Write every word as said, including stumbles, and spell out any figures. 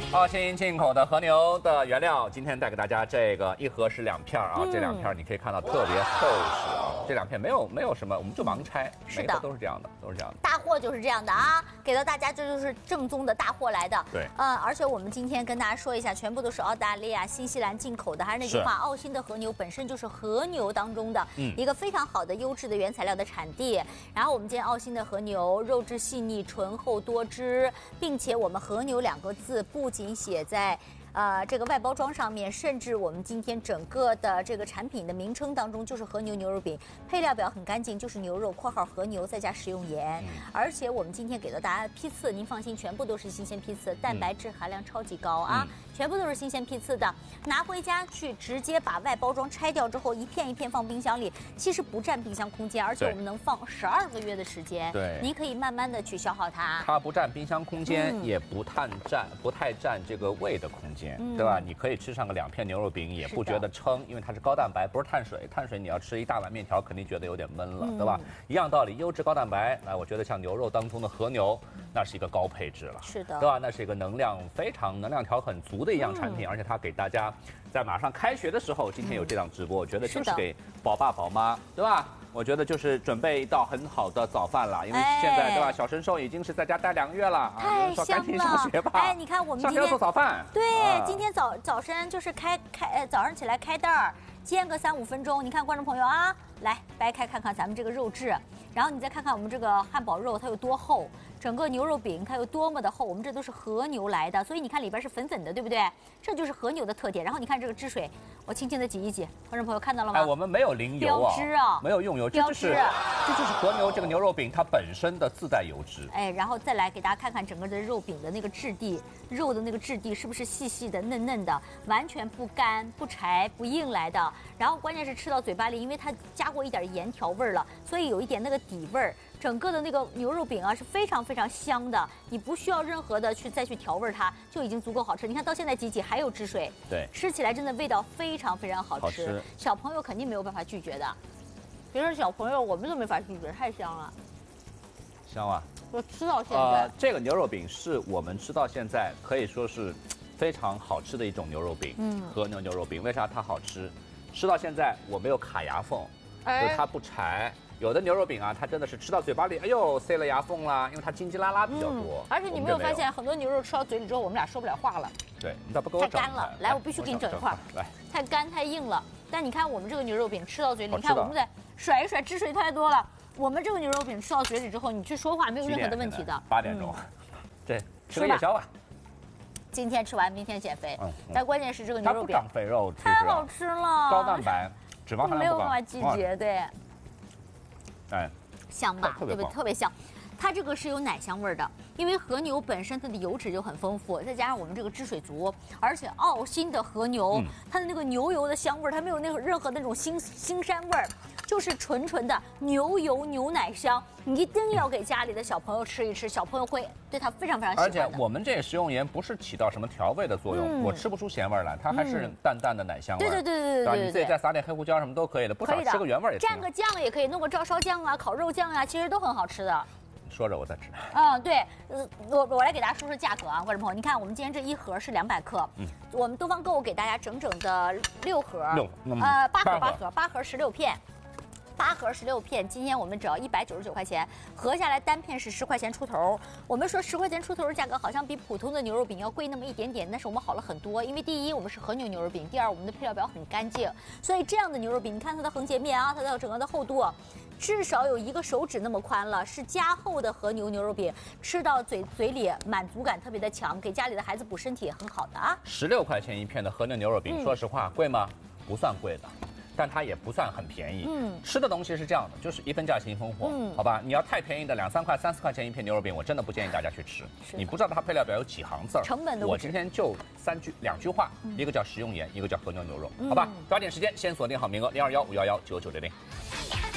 澳新进口的和牛的原料，今天带给大家这个一盒是两片啊，嗯、这两片你可以看到特别厚实啊，这两片没有没有什么，我们就盲拆，每个都是这样的，都是这样的。 大货就是这样的啊，给到大家这就是正宗的大货来的。 对， 呃，而且我们今天跟大家说一下，全部都是澳大利亚、新西兰进口的，还是那句话，澳新的和牛本身就是和牛当中的一个非常好的优质的原材料的产地。嗯、然后我们今天澳新的和牛肉质细腻、醇厚多汁，并且我们和牛两个字不仅写在。呃，这个外包装上面，甚至我们今天整个的这个产品的名称当中，就是和牛牛肉饼，配料表很干净，就是牛肉（括号和牛）再加食用盐。嗯、而且我们今天给到大家的批次，您放心，全部都是新鲜批次，蛋白质含量超级高啊，嗯、全部都是新鲜批次的。拿回家去直接把外包装拆掉之后，一片一片放冰箱里，其实不占冰箱空间，而且我们能放十二个月的时间。 对， 您可以慢慢的去消耗它。 它不占冰箱空间，嗯、也不太占不太占这个胃的空间。嗯、对吧？你可以吃上个两片牛肉饼，也不觉得撑，因为它是高蛋白，不是碳水。碳水你要吃一大碗面条，肯定觉得有点闷了，嗯、对吧？一样道理，优质高蛋白。那我觉得像牛肉当中的和牛，那是一个高配置了， 是的， 对吧？那是一个能量非常、能量条很足的一样产品，嗯、而且它给大家在马上开学的时候，今天有这档直播，嗯、我觉得就是给宝爸宝妈，对吧？我觉得就是准备一道很好的早饭了，因为现在、哎、对吧，小神兽已经是在家待两个月了， 太香了， 赶紧上学吧。 哎，你看我们今天上学要做早饭， 对，啊、今天早早晨就是开开呃早上起来开袋儿，煎个三五分钟。你看观众朋友啊，来掰开看看咱们这个肉质，然后你再看看我们这个汉堡肉它有多厚。整个牛肉饼它有多么的厚，我们这都是和牛来的，所以你看里边是粉粉的，对不对？这就是和牛的特点。然后你看这个汁水，我轻轻的挤一挤，观众朋友看到了吗？ 哎，我们没有淋油啊， 标汁啊， 没有用油，这就是这就是和牛这个牛肉饼它本身的自带油脂。 哎，然后再来给大家看看整个的肉饼的那个质地，肉的那个质地是不是细细的、嫩嫩的，完全不干、不柴、不硬来的。然后关键是吃到嘴巴里，因为它加过一点盐调味了，所以有一点那个底味儿。整个的那个牛肉饼啊是非常非常香的，你不需要任何的去再去调味它，就已经足够好吃。你看到现在挤挤还有汁水， 对， 吃起来真的味道非常非常好吃，好吃小朋友肯定没有办法拒绝的。别说小朋友，我们都没法拒绝，太香了。 香啊！ 我吃到现在， 呃，这个牛肉饼是我们吃到现在可以说是非常好吃的一种牛肉饼，嗯，和牛牛肉饼。为啥它好吃？吃到现在我没有卡牙缝，哎、就是它不柴。有的牛肉饼啊，它真的是吃到嘴巴里，哎呦，塞了牙缝啦，因为它筋筋拉拉比较多。 嗯、而且你没有发现，很多牛肉吃到嘴里之后，我们俩说不了话了。 对，你咋不给我整？ 太干了，来，我必须给你整一块。 来， 太干太硬了。但你看我们这个牛肉饼吃到嘴里，你看我们得甩一甩，汁水太多了。我们这个牛肉饼吃到嘴里之后，你去说话没有任何的问题的。 八点钟，对，吃个夜宵吧。 今天吃完，明天减肥。嗯，但关键是这个牛肉饼它不长肥肉， 太好吃了， 高蛋白，脂肪含量没有办法拒绝，对。 哎。 香吧，对不对？特别香，它这个是有奶香味的，因为和牛本身它的油脂就很丰富，再加上我们这个汁水足，而且澳新的和牛，嗯、它的那个牛油的香味它没有那种任何那种腥腥膻味儿，就是纯纯的牛油牛奶香。你一定要给家里的小朋友吃一吃，小朋友会对它非常非常喜欢的。 而且我们这个食用盐不是起到什么调味的作用，嗯、我吃不出咸味来，它还是淡淡的奶香味。 对对对对对对， 你自己再撒点黑胡椒什么都可以的，不少吃个原味也行。 蘸个酱也可以，弄个照烧酱啊、烤肉酱啊，其实都很好吃的。 说着我再吃。 嗯，对，呃，我我来给大家说说价格啊，观众朋友，你看我们今天这一盒是两百克，嗯，我们东方购物给大家整整的六盒， 六， 呃，八盒八盒八盒十六片。八盒十六片，今天我们只要一百九十九块钱，合下来单片是十块钱出头。我们说十块钱出头的价格好像比普通的牛肉饼要贵那么一点点，但是我们好了很多，因为第一我们是和牛牛肉饼，第二我们的配料表很干净，所以这样的牛肉饼，你看它的横截面啊，它的整个的厚度，至少有一个手指那么宽了，是加厚的和牛牛肉饼，吃到嘴嘴里满足感特别的强，给家里的孩子补身体也很好的啊。 十六块钱一片的和牛牛肉饼，嗯、说实话贵吗？不算贵的。但它也不算很便宜。嗯，吃的东西是这样的，就是一分价钱一分货，嗯，好吧？你要太便宜的两三块、三四块钱一片牛肉饼，我真的不建议大家去吃。你不知道它配料表有几行字儿， 成本的。 我今天就三句两句话，嗯、一个叫食用盐，一个叫和牛牛肉，嗯、好吧？抓紧时间，先锁定好名额零二幺五幺幺九九零零。